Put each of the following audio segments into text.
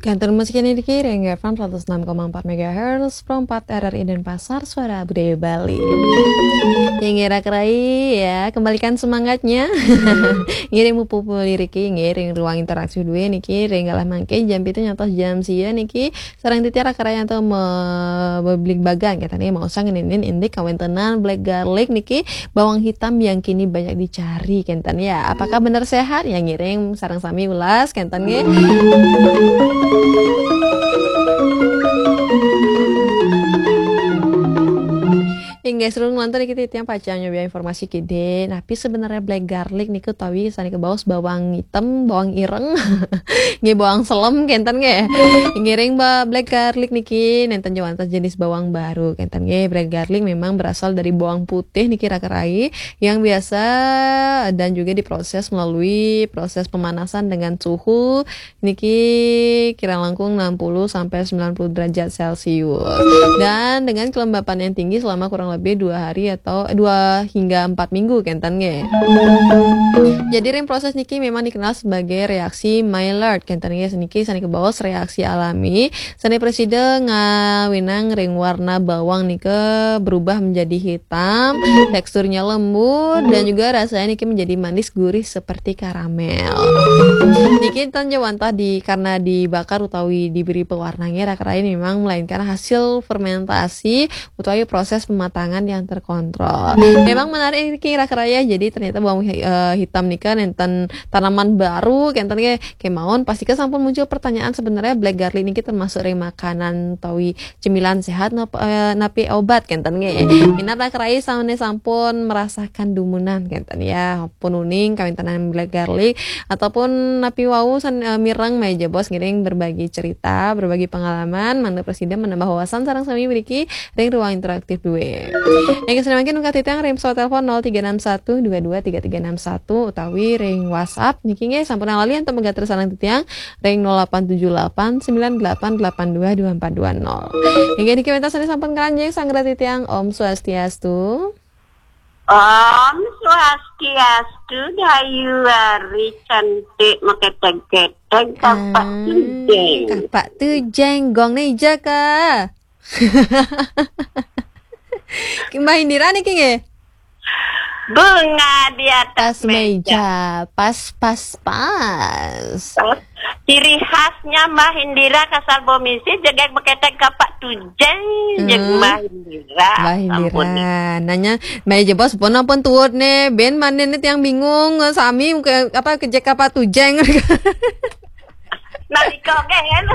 Kantor musik ini dikirim FM 106,4 MHz Perempat RRI dan Pasar Suara Budaya Bali. Yang ngira kerai ya, kembalikan semangatnya. Ngiring mupu liriki, ngiring ruang interaksi dua niki, ringgalah mangke jam itu nyatos jam sia niki, sarang titiara keraya atau membeli bagan kata nih mau sang ninin indik kawentenan black garlic niki, bawang hitam yang kini banyak dicari kentan ya. Apakah benar sehat? Yang ngiring sarang sami ulas kentan nge. Hingga seru nonton kita tiang pacanya biar informasi kide. Tapi sebenarnya black garlic niku tawi sani ke bawah bawang hitam, bawang ireng, nge bawang selem kentan nge. Ngiring black garlic niki nenten jawantas jenis bawang baru kentan nge. Black garlic memang berasal dari bawang putih niki rakerai yang biasa dan juga diproses melalui proses pemanasan dengan suhu niki kira langkung 60 sampai 90 derajat Celcius. Dan dengan kelembapan yang tinggi selama kurang lebih 2 hari atau 2 hingga 4 minggu kentan nge. Jadi ring proses niki memang dikenal sebagai reaksi Maillard kentan nge. Niki sani ke bawah reaksi alami sani presiden ngawinang ring warna bawang nike berubah menjadi hitam, teksturnya lembut dan juga rasanya niki menjadi manis gurih seperti karamel. Niki tan jawantah karena dibakar utawi diberi pewarnanya rakerai memang melainkan hasil fermentasi utawi proses pematangan yang terkontrol. Memang menarik kira keraya jadi ternyata bawang hitam nika nenten tanaman baru kentan ke kemauan pasti sampun muncul pertanyaan sebenarnya black garlic niki termasuk makanan tawi cemilan sehat napi obat kentan ke. Minat keraya sampun merasakan dumunan kentan ya pun uning kawintanan black garlic ataupun napi wau mireng meja bos ngiring berbagi cerita berbagi pengalaman mana presiden menambah wawasan sarang sami beriki ring ruang interaktif dua. Yang kesana mungkin ungkat titang ring pesawat telepon 0361223361 utawi ring WhatsApp niki nge sampun lali untuk megat tersanang titiang ring 087898222420. Hingga niki mentas ini sampun keranjeng sanggra titiang Om Swastiastu. Om Swastiastu dayu hari cantik maketeg-keteg kapak tujeng. Kapak tujeng gong nih jaka. Mbak Indira nih kinge. Bunga di atas meja. Pas. Ciri khasnya Mbak Indira kasar bomisi jaga beketek kapak tujeng jeg Mbak Indira. Mbak Indira. Nanya meja bos pun tuut nih ben manen yang bingung sami apa kejek kapak tujeng. Nalika gen.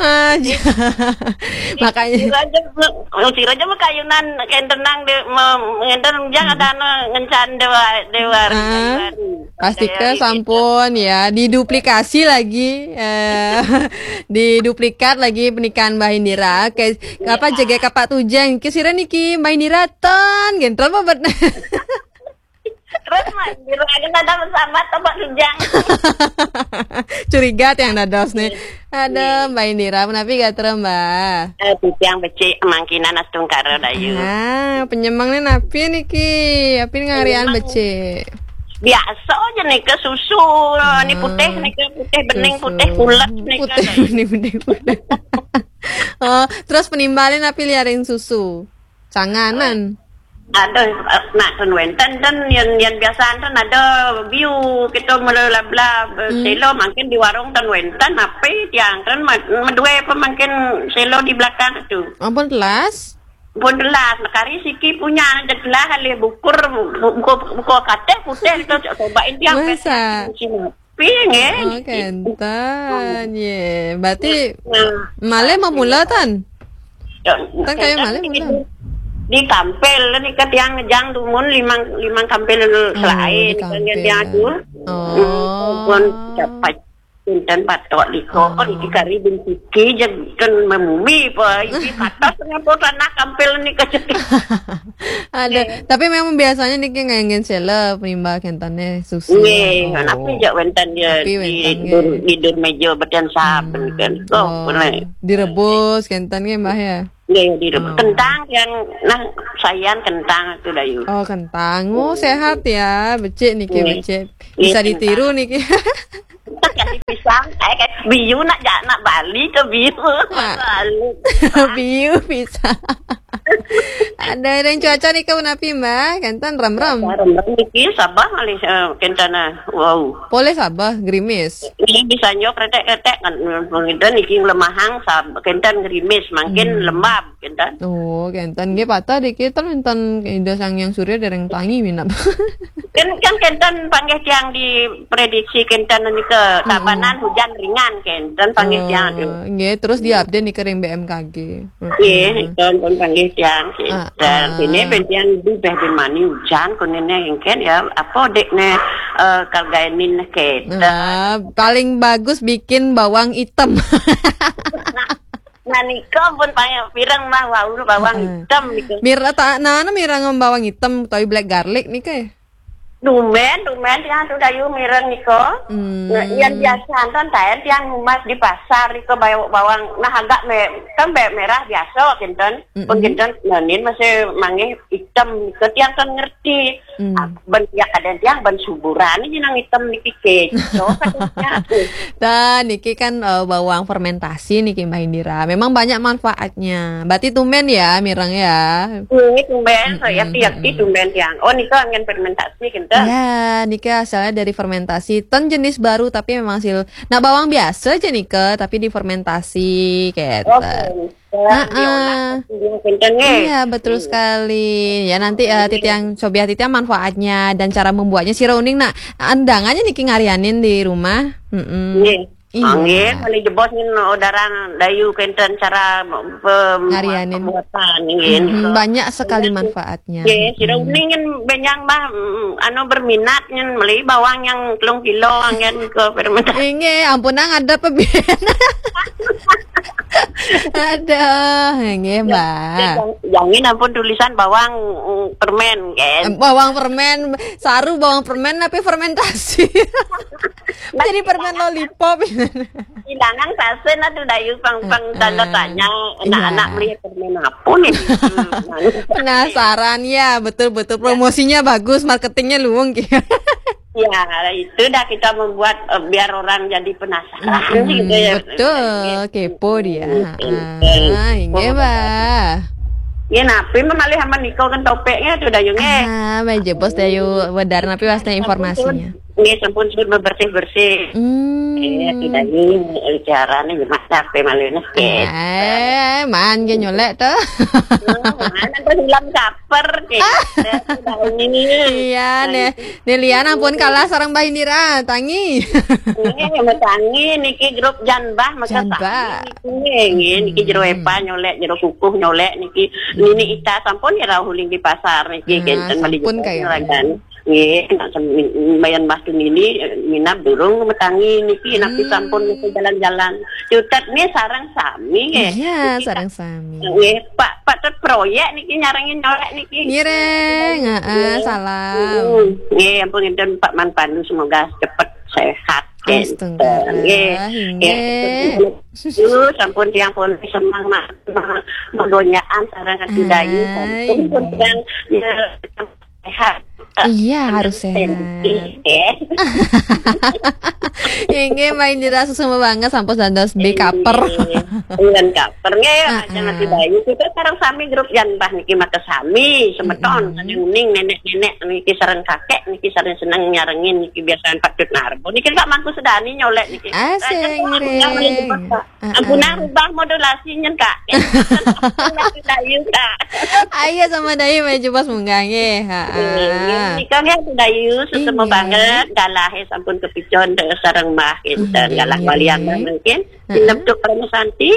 Makanya si raja mah kayunan kain tenang de ngenten jangan ada ngencan dewa. Pasti ke sampun ya diduplikasi lagi diduplikat lagi pernikahan Mbak Indira ke apa jaga kapak tujeng kisira niki Mbak Indira ton gentrol apa bet. Terus Mbak Indira ada bersama tempat tujeng. Curiga yang dados nih. Ada Mbak Indira, menapi gak terem Mbak? Yang becik mangkinan astung karo dayu. Penyemangnya napi niki, api ngarian becik. Biasa aja nih ke susu, nih putih bening putih bulat nih putih bening putih. Oh, terus penimbalin api liarin susu, canganan. Ada nak wenten dan yang biasa kan ada view kita melabla selo mungkin di warung tan wenten apa yang kan medue pemangkin selo di belakang itu. Ampun telas. Nakari siki punya jeglah hale buku kate putih itu cobain tiang masa pingin. Oh kentan ye. Berarti male memulatan. Tan kayak male mula. Di kampel nih kat yang ngejang dumun limang kampel selain kan dia tu. Pun dapat dan patok liko iki kari bin siki kan memumi apa iki patas ngapa tanah kampel nih kecil. Ada, tapi memang biasanya niki ngengin sela penimba kentane susu. Nggih, napi jak wenten dia di meja beten saben kan. Direbus kentan nggih Mbah ya. Nggih, direbus kentang yang sayan kentang itu dayu. Oh, kentang. Sehat ya, becik niki becik. Bisa ditiru niki. Kasih pisang, kayak biu nak Bali ke biu. Biu bisa. Ada yang cuaca nih kau napi mbak, kentan ram-ram. Ram-ram niki Sabah malih kentana. Wow. Boleh Sabah gerimis. Ini bisa nyok retek-retek kan pengidan niki lemahang kentan gerimis, makin lembab kentan. Oh, kentan ge patah dikit kentan ida sang surya dereng tangi minap. kan kentan panggih tiang di prediksi kentan nika tabanan hujan ringan kentan panggih tiang. Nggih, terus diupdate nih ke BMKG. Nggih, kan panggih tiang. Dan ini bentian dubeh di mani hujan kunene engken ya apa dekne kalgainin kita. Nah, paling bagus bikin bawang hitam. Nah nika pun banyak pirang mah bawang hitam nika. Mira tak mirang bawang hitam tapi black garlic nih kayak. Dumen yang sudah yu mireng niko. Yang biasa anton taen yang mas di pasar niko bawang nah agak merah biasa kinten. Pun kinten nanin masih manggih hitam niko tiang kan ngerti. Ben ya kadang tiang ben suburan ini nang hitam niki keco katanya. Dan niki kan bawang fermentasi niki Mbak Indira. Memang banyak manfaatnya. Berarti tumben ya mireng ya. Ini tumben saya tiap tumben tiang. Oh niko angin fermentasi kinten. Ya, Nika asalnya dari fermentasi. Ten jenis baru tapi memang hasil. Nah, bawang biasa aja Nika, tapi difermentasi kayak. Iya, betul sekali. Ya nanti titiang coba manfaatnya dan cara membuatnya si Rauning. Nah, andangannya Niki ngarianin di rumah. Nggih, kali jebos nin odaran dayu kenten cara pembuatan nggih. Banyak sekali manfaatnya. Nggih, sira uning benyang mah berminat nyen meli bawang yang 3 kilo ngen ke fermentasi. Nggih, ampunang ada pebien. Aduh, nggih, Mbak. Jangan ampun tulisan bawang permen, kan. Bawang permen, saru bawang permen tapi fermentasi. Jadi permen lollipop. Hilangan sasen atuh dayu pang tanda tanya anak-anak beli permen apa nih. Penasaran ya, betul-betul promosinya bagus, marketingnya luwung gitu. Ya, itu dah kita membuat biar orang jadi penasaran gitu ya. Betul, kepo dia. Iya, Mbak. Ya, napi memalih sama Niko kan topeknya tuh dayungnya. Mbak Jebos dayu wedar napi wasna informasinya. Ini sampun sudah bersih-bersih. Iya, tidak ini caranya gimana sampai malihnya. Man ge nyolek tuh. Mana tuh hilang caper Iya, Lian ampun kalah sareng Mbak Indira, tangi. Iya, tangi niki grup Janbah maka tangi. Niki jero epa nyolek, jero kukuh nyolek niki. Nini ita sampun ya rahuling di pasar niki kenten mali kan. Nggih, nak bayan bastu ini minap durung metangi niki napi sampun niki jalan-jalan. Cutet nih sarang sami nggih. Iya, sarang sami. Nggih, Pak proyek niki nyarengin nyolek niki. Mireng, salam. Nggih, ampun enten Pak Manpandu semoga cepat sehat. Astagfirullah. Sampun tiang pun semangat megonyaan sareng katidayu sampun sehat. Iya, harus sehat. Ini main dirasa semua banget sampus dandos B kaper. Dan kapernya ya jangan tidayu kita sekarang sami grup Janbah niki mata sami semeton uning nenek-nenek niki sareng kakek niki sareng seneng nyarengin niki biasaan patut narbo niki gak mampu sedani nyolek niki. Asing ampuna rubah modulasinya Kak. Tidayu Kak. Ayo sama dayu maju pas munggange. Nikah ya dayu sesama banget galah sampun kepicon sareng mah kinten galah walian mungkin dineptuk Om Santi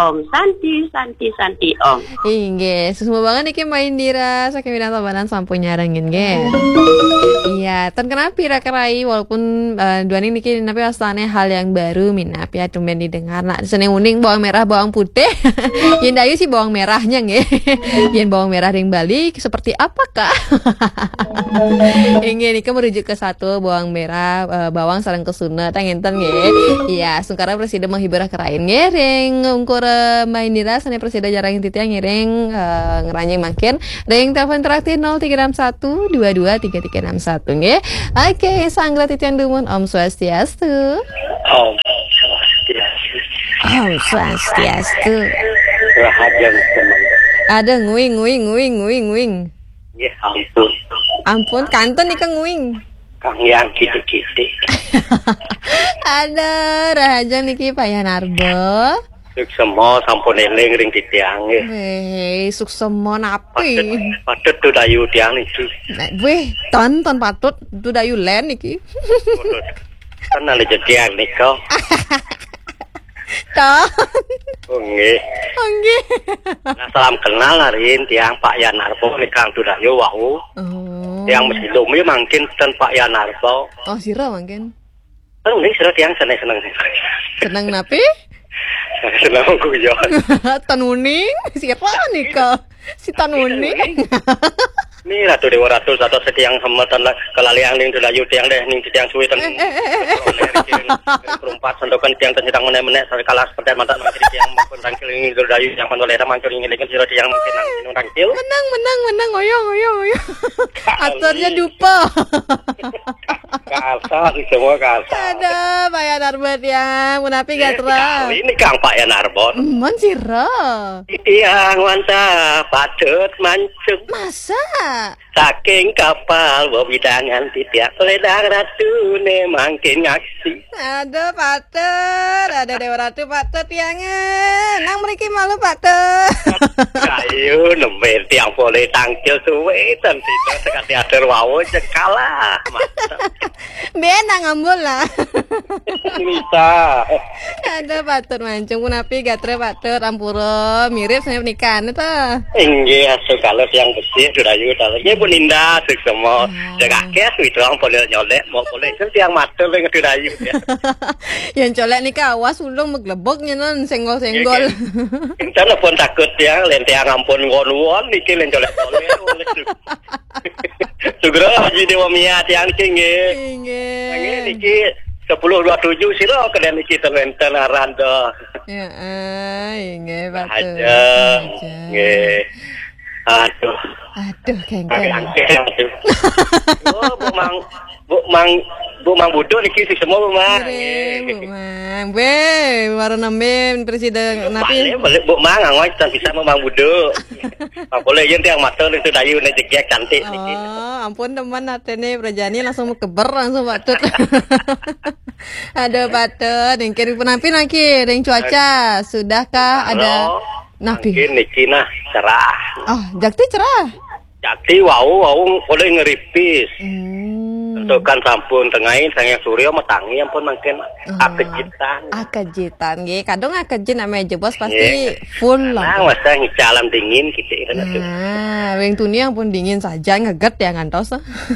Om. Inggih, semua banget niki Mbak Indira saking Minang Tabanan sampun nyarengin nggih. Iya, tan kenapa pira-kerai walaupun dua niki napi wastane hal yang baru minap ya tumben didengar. Nah, seneng uning bawang merah bawang putih. Yen dayu sih bawang merahnya nggih. Yen bawang merah ring Bali seperti apakah? Inggih niki merujuk ke satu bawang merah bawang sareng kesuna tangenten nggih. Iya, sungkara presiden menghibur kerain nggih ring ngungkur ampura Mbak Indira sane presida jarang titiang ngiring ngeranjing makin. Ring telepon traktir 0361 223361 nggih. Oke, sanggra titiang dumun Om Swastiastu. Om Swastiastu. Om Swastiastu. Rahajan senang. Ada nguing. Ya ampun. Ampun, kanton nih Kang nguing. Kang yang gitu-gitu. Ada rahaja niki Pak Yanarbo. Suk semua sampun eling ring titiang nggih. Weh, suksemo napi. Patut tuh dayu tiang iki. Weh, tonton patut tu dayu len niki. Kan ale tiang niko. Ton. Nggih. Nggih. Nah, salam kenal larin tiang Pak Yanarbo nikang tuh dayu wau. Oh. Yang mesti lumi mungkin ten Pak Yanarbo. Oh, sira mungkin. Nggih sira tiang seneng. Seneng napi? Seneng guyon. Tanuning, sira nika. Si tanuning. Ini ratu dewa ratu atau setiang hematan kelaliang ning dayu tiang deh ning tiang suwi ten. Perumpat sandokan tiang ten sedang menek sare kalas perten mantan mangkiri tiang maupun rangkil ning dayu yang pandole mancur ing ngelingkeun sira tiang mungkin nang rangkil. Menang oyong. Aturnya dupa. Kasar semua kasar. Ada Pak Yanarbot ya, munapi gatra. Ini Kang Pak Yanarbot. Mon sira. Tiang wanta patut mancung. Masa? Saking kapal wewidangan titiak ledang ratune mangkin ngaksi. Ada patut, ada Dewa Ratu patut tiangan. Nang mriki malu patut. Kayu nembe tiang boleh tangkil suwe ten tidak sekali ader wawo cekala. Ben nang ambul lah. Bisa. Ada patut mancung munapi gatre patut ampura mirip saya pernikahan itu. Inggih asu kalau yang bersih sudah yuk ya pun indah semua dekake witong boleh nyolek mau boleh tiang mater ning dayu ya. Yang colek nih awas ulung meglebok nyenan senggol-senggol. Kita pun takut ya lentiang ampun ngon-ngon niki len colek boleh. Sugro haji dewa mia tiang nggih. Nggih niki 1027 sira kena niki tenten aran do. Ya nggih patut. Nggih. Aduh, kengkeng. Oh, Bu Mang Budo niki si semua Bu Mang. Bu Mang. Weh, warna nembe presiden napi. Boleh Bu Mang ngoy tan bisa Mang Budo. Boleh yen tiang mater itu dayu nek jek cantik niki. Oh, ampun teman atene Brajani langsung mau keber langsung patut. Ada patut, ningkir penapi naki, ring cuaca. Sudahkah ada napi? Mungkin niki nah cerah. Oh, jakti cerah. Jakti wau boleh ngeripis. Tentukan sampun tengahin sange surya metangi ampun mungkin akejitan. Akejitan nggih, kadang akejin namanya jebos pasti full lah. Nah, masa ngicalam dingin gitu kan itu. Nah, weng tuni ampun dingin saja ngeget ya ngantos.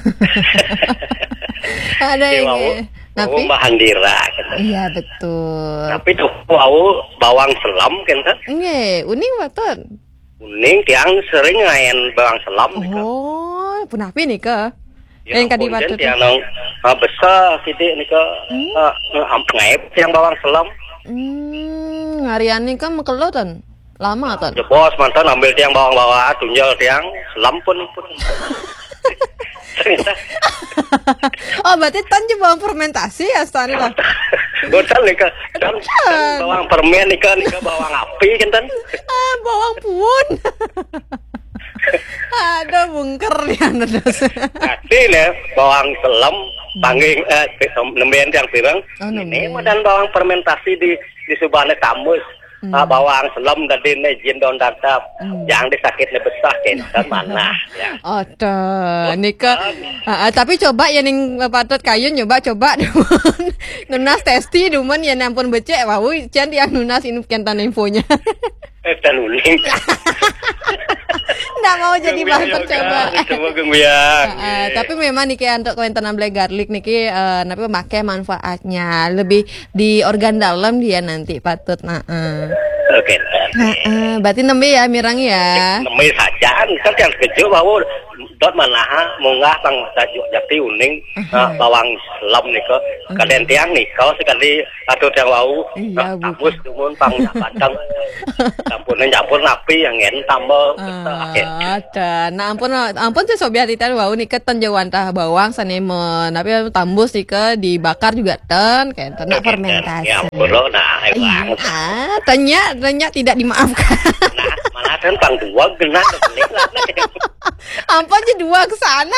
Ada yang Napi bahan dira kan. Iya betul. Tapi tuh wau bawang selam kan. Nggih, uning patut. Uning tiang sering ngayen bawang selam. Oh, punapi nih ke? Yang kadi patut. Tiang nang besar sidik nih ke ngaep tiang bawang selam. Ngariani kan mekelotan. Lama kan? Ya bos mantan ambil tiang bawang tunjal tiang selam pun. Oh, berarti tan bawang fermentasi ya stan lah. Betul nih kan. Bawang permen nih kan bawang api kan tan. Bawang puun. Ada bungker nih anda dosa. Nanti nih bawang selam pangging nemben yang pirang. Ini dan bawang fermentasi di subane tamus. Bawang selam tadi nejin daun tatap yang disakitnya besar kan mana ya. Nika tapi coba ya ning patut kayu coba nunas testi duman ya ampun becek wau cian yang nunas ini kentan infonya dan uling nggak mau jadi bahan percobaan. Tapi memang niki untuk kuentan amble garlic niki tapi memakai manfaatnya lebih di organ dalam dia nanti patut Oke. Berarti nembe ya mirang ya. Nembe saja kan yang kecil bahwa dot manaha munggah tang tajuk jati uning bawang selam niko kaden tiang niko sekali atau tiang wau kampus tumun pang bandang campur napi yang en tambah ada nah ampun sih sobiat itu wau niko tenjauan tah bawang sanemen tapi tambus niko dibakar juga kayak tenak fermentasi ya bro nah tanya tidak dimaafkan nah malah kan pang dua genah ampun aja dua ke sana.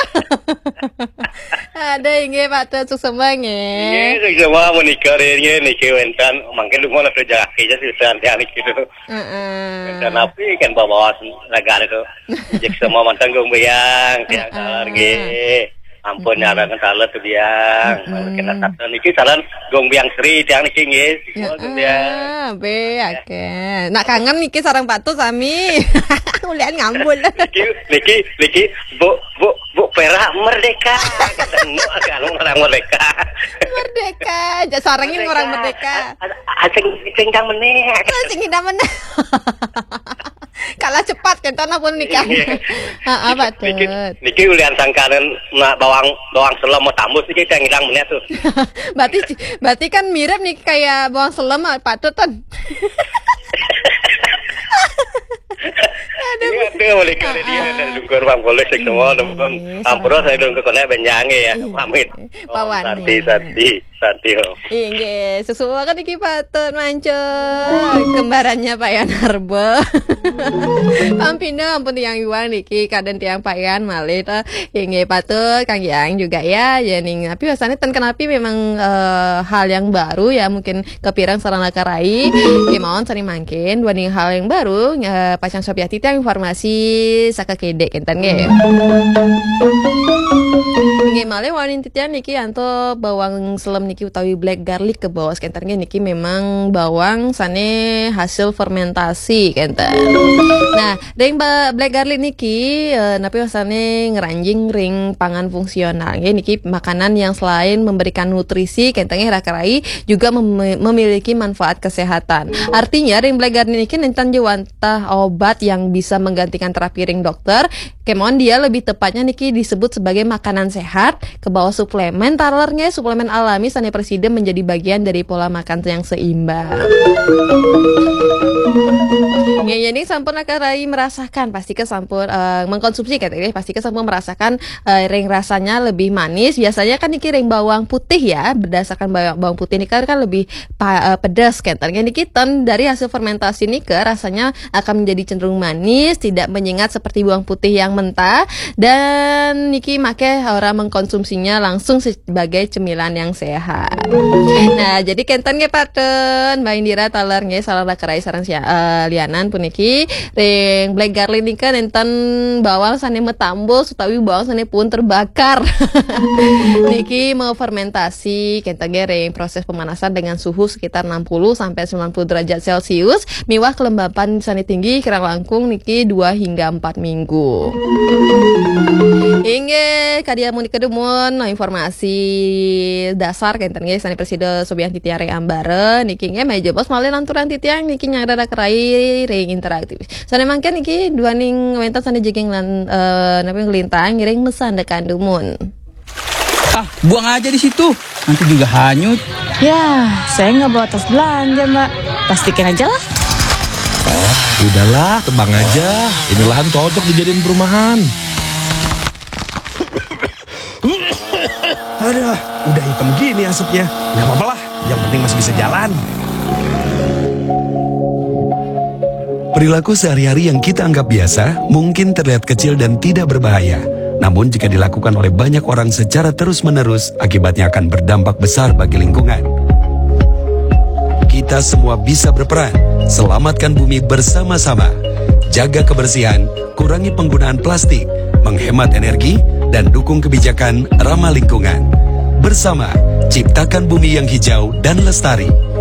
Ada inge Pak Tuk sembang Iya, semua menikah ini nikah wentan, mungkin lu mau nak kerja kerja sih santai nikah tu. Dan api kan bawa negara tu, jadi semua mantan gombayang tiang lagi. Ampun nyara kan salah tu biang, kena satu nikah salah gombayang Sri tiang nikah ni, semua gombayang. Be, oke. Nak kangen nikah sarang Pak Tuk sami. Ulian ngambul. Niki, bu perak merdeka. Kata orang merdeka. Merdeka, sarangin orang merdeka. Asing cengkang meneh. Asing tidak meneh. Kalah cepat kan tanah pun nikah. Apa tuh? Niki ulian sangkaran bawang selam mau tambus niki cengkang meneh tuh. Berarti kan mirip nih kayak bawang selam Pak Tut kan. Ada boleh kali dia dan dungkur bang boleh sih semua teman. Ampun saya dungkur kena benjange ya. Pamit. Pawan. Santi. Iya, sesuatu kan iki patut mancur. Kembarannya Pak Yan Harbo. Pampina ampun tiang Iwan iki kaden tiang Pak Yan malih ta. Inge patut Kang Yang juga ya. Ning tapi biasanya ten kenapi memang hal yang baru ya mungkin kepirang sarana karai. Gimana sering mangkin dua ning hal yang baru Pacang Sopiati tiang informasi saka kedek enten ge. Nge malih wanin titian niki anto bawang selam niki utawi black garlic ke bawah kentarnya niki memang bawang sane hasil fermentasi kenter. Nah, ring black garlic niki napi sane ngeranjing ring pangan fungsional. Niki makanan yang selain memberikan nutrisi kentarnya rakarai juga memiliki manfaat kesehatan. Artinya ring black garlic niki nentan jawantah obat yang bisa menggantikan terapi ring dokter. Kemon dia lebih tepatnya niki disebut sebagai makanan sehat ke bawah suplemen talernya suplemen alami sane presiden menjadi bagian dari pola makan yang seimbang. Ya ini sampun akarai merasakan pasti ke sampun mengkonsumsi katanya pasti ke sampun merasakan ring rasanya lebih manis. Biasanya kan niki ring bawang putih ya berdasarkan bawang putih ini kan lebih pedas katanya niki ten dari hasil fermentasi niki rasanya akan menjadi cenderung manis, tidak menyengat seperti bawang putih yang mentah dan niki make orang mengkonsumsinya langsung sebagai cemilan yang sehat. Nah, jadi kenten ge paten Mbak Indira taler nge salada kerai sareng lianan puniki ring black garlic niki enten bawang sane metambus utawi bawang sane pun terbakar. Niki mau fermentasi kenten ge ring proses pemanasan dengan suhu sekitar 60 sampai 90 derajat Celcius, miwah kelembapan sane tinggi kirang langkung niki 2 hingga 4 minggu. Inge kadia muni kedemun informasi dasar kenten ge sane presiden Sobian Titiare Ambare niki ge meja bos malih lanturan titiang niki nyada kerai ring interaktif. Sane mangken niki dua ning wentan sane jegeng lan napi ngelintang ring mesan dekan dumun. Buang aja di situ. Nanti juga hanyut. Ya, saya nggak bawa tas belanja, Mbak. Plastikin aja lah. Udahlah, tebang aja. Ini lahan cocok dijadiin perumahan. Aduh, udah hitam gini asapnya. Nggak apa-apa lah, yang penting masih bisa jalan. Perilaku sehari-hari yang kita anggap biasa mungkin terlihat kecil dan tidak berbahaya. Namun jika dilakukan oleh banyak orang secara terus-menerus, akibatnya akan berdampak besar bagi lingkungan. Kita semua bisa berperan, selamatkan bumi bersama-sama. Jaga kebersihan, kurangi penggunaan plastik, menghemat energi, dan dukung kebijakan ramah lingkungan. Bersama, ciptakan bumi yang hijau dan lestari.